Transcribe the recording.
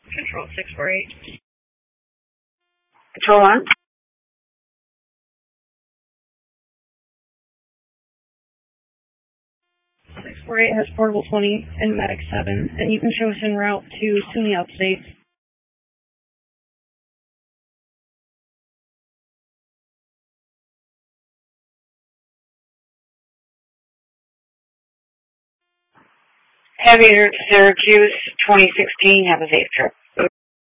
Control 648. Control on. 648 has Portable 20 and Medic 7, and you can show us en route to SUNY Upstate. Heavy Syracuse 2016, have a safe trip.